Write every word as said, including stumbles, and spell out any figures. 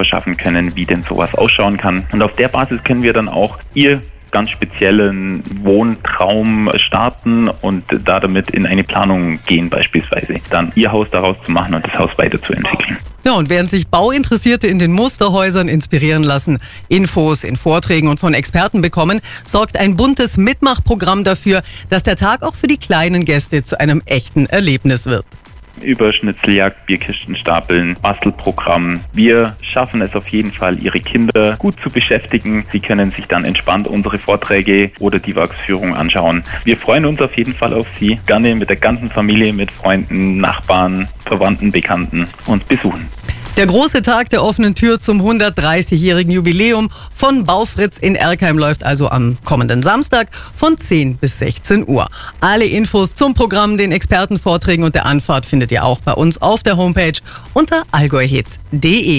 verschaffen können, wie denn sowas ausschauen kann. Und auf der Basis können wir dann auch Ihr ganz speziellen Wohntraum starten und da damit in eine Planung gehen, beispielsweise dann Ihr Haus daraus zu machen und das Haus weiterzuentwickeln. Ja, und während sich Bauinteressierte in den Musterhäusern inspirieren lassen, Infos in Vorträgen und von Experten bekommen, sorgt ein buntes Mitmachprogramm dafür, dass der Tag auch für die kleinen Gäste zu einem echten Erlebnis wird. Über Schnitzeljagd, Bierkisten stapeln, Bastelprogramm. Wir schaffen es auf jeden Fall, Ihre Kinder gut zu beschäftigen. Sie können sich dann entspannt unsere Vorträge oder die Werksführung anschauen. Wir freuen uns auf jeden Fall auf Sie. Gerne mit der ganzen Familie, mit Freunden, Nachbarn, Verwandten, Bekannten uns besuchen. Der große Tag der offenen Tür zum hundertdreißigjährigen Jubiläum von Baufritz in Erkheim läuft also am kommenden Samstag von zehn bis sechzehn Uhr. Alle Infos zum Programm, den Expertenvorträgen und der Anfahrt findet ihr auch bei uns auf der Homepage unter allgäuhit punkt de.